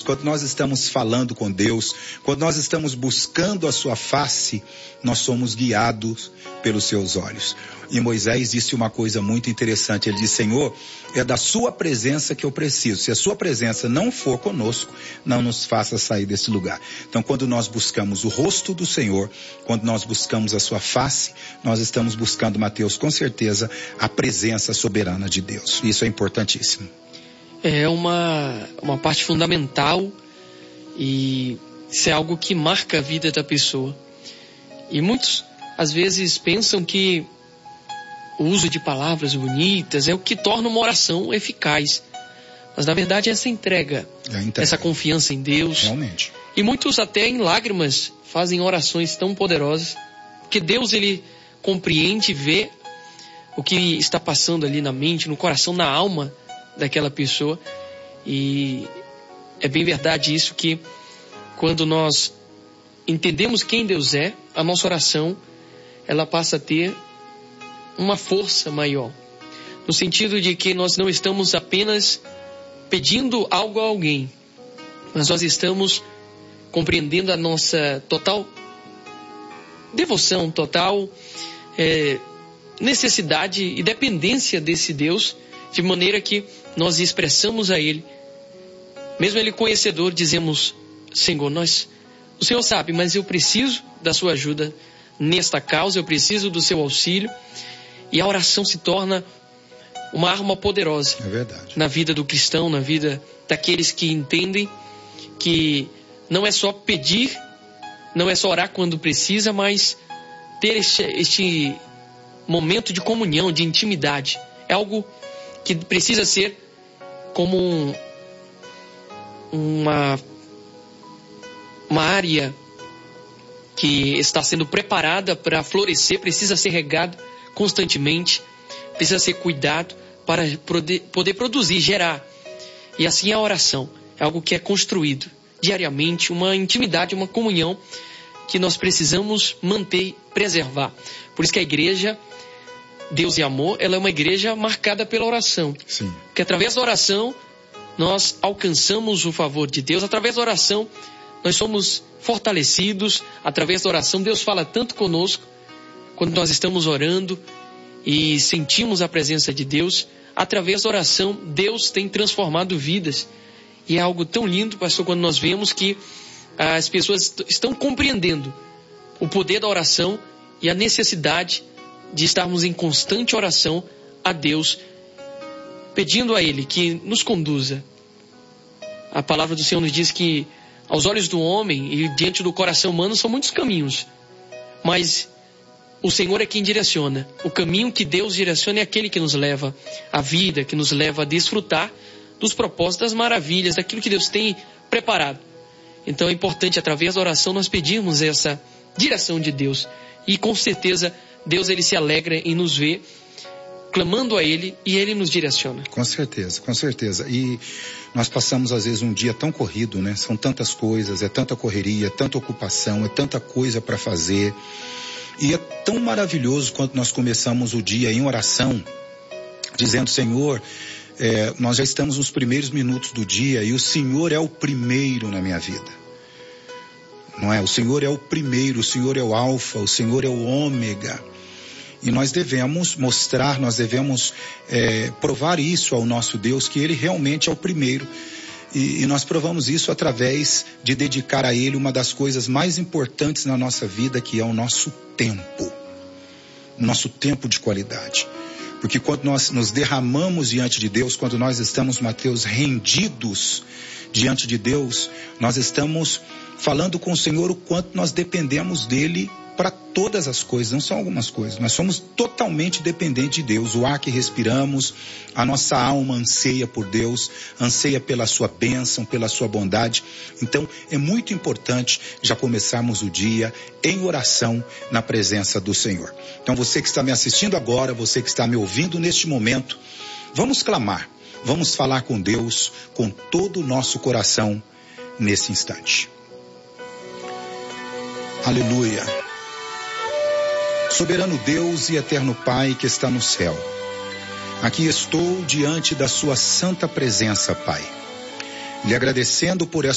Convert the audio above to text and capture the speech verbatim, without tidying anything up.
quando nós estamos falando com Deus, quando nós estamos buscando a sua face, nós somos guiados pelos seus olhos. E Moisés disse uma coisa muito interessante, ele disse: Senhor, é da sua presença que eu preciso, se a sua presença não for conosco, não nos faça sair desse lugar. Então, quando nós buscamos o rosto do Senhor, quando nós buscamos a sua face, nós estamos buscando, Mateus, com certeza, a presença soberana de Deus. Isso é importantíssimo. É uma, uma parte fundamental, e isso é algo que marca a vida da pessoa. E muitos, às vezes, pensam que o uso de palavras bonitas é o que torna uma oração eficaz. Mas, na verdade, essa entrega, é entrega. essa confiança em Deus. Realmente. E muitos até em lágrimas fazem orações tão poderosas, que Deus, ele compreende e vê o que está passando ali na mente, no coração, na alma daquela pessoa. E é bem verdade isso, que quando nós entendemos quem Deus é, a nossa oração, ela passa a ter uma força maior, no sentido de que nós não estamos apenas pedindo algo a alguém, mas nós estamos compreendendo a nossa total devoção, total é, necessidade e dependência desse Deus, de maneira que nós expressamos a Ele, mesmo Ele conhecedor, dizemos: Senhor, nós, o Senhor sabe, mas eu preciso da sua ajuda nesta causa, eu preciso do seu auxílio. E a oração se torna uma arma poderosa, é verdade, na vida do cristão, na vida daqueles que entendem que não é só pedir, não é só orar quando precisa, mas ter este, este momento de comunhão, de intimidade. É algo que precisa ser como um, uma, uma área que está sendo preparada para florescer, precisa ser regado constantemente, precisa ser cuidado para poder, poder produzir, gerar. E assim é a oração, é algo que é construído diariamente, uma intimidade, uma comunhão que nós precisamos manter e preservar. Por isso que a igreja Deus e Amor, ela é uma igreja marcada pela oração. Sim. Porque através da oração nós alcançamos o favor de Deus, através da oração nós somos fortalecidos, através da oração Deus fala tanto conosco. Quando nós estamos orando e sentimos a presença de Deus, através da oração, Deus tem transformado vidas. E é algo tão lindo, pastor, quando nós vemos que as pessoas estão compreendendo o poder da oração e a necessidade de estarmos em constante oração a Deus, pedindo a Ele que nos conduza. A palavra do Senhor nos diz que aos olhos do homem e diante do coração humano são muitos caminhos, mas o Senhor é quem direciona. O caminho que Deus direciona é aquele que nos leva à vida, que nos leva a desfrutar dos propósitos, das maravilhas, daquilo que Deus tem preparado. Então é importante, através da oração, nós pedirmos essa direção de Deus. E com certeza, Deus, ele se alegra em nos ver, clamando a Ele, e Ele nos direciona. Com certeza, com certeza. E nós passamos, às vezes, um dia tão corrido, né? São tantas coisas, é tanta correria, é tanta ocupação, é tanta coisa para fazer. E é tão maravilhoso quando nós começamos o dia em oração, dizendo: Senhor, é, nós já estamos nos primeiros minutos do dia e o Senhor é o primeiro na minha vida. Não é? O Senhor é o primeiro, o Senhor é o alfa, o Senhor é o ômega. E nós devemos mostrar, nós devemos é, provar isso ao nosso Deus, que Ele realmente é o primeiro. E, e nós provamos isso através de dedicar a Ele uma das coisas mais importantes na nossa vida, que é o nosso tempo. O nosso tempo de qualidade. Porque quando nós nos derramamos diante de Deus, quando nós estamos, Mateus, rendidos diante de Deus, nós estamos falando com o Senhor o quanto nós dependemos dEle para todas as coisas, não são algumas coisas. Nós somos totalmente dependentes de Deus. O ar que respiramos, a nossa alma anseia por Deus, anseia pela sua bênção, pela sua bondade. Então, é muito importante já começarmos o dia em oração na presença do Senhor. Então, você que está me assistindo agora, você que está me ouvindo neste momento, vamos clamar, vamos falar com Deus com todo o nosso coração nesse instante. Aleluia. Soberano Deus e eterno Pai que está no céu, aqui estou diante da sua santa presença, Pai, lhe agradecendo por esta